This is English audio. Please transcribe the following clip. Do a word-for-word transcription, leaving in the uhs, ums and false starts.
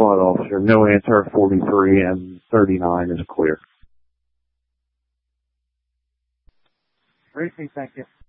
Squad officer. No answer, forty-three and thirty-nine is clear. Briefing, thank you.